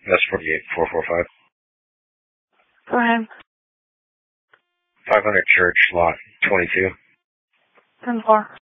That's 48445. Go ahead. 500 Church, lot 22. 10-4.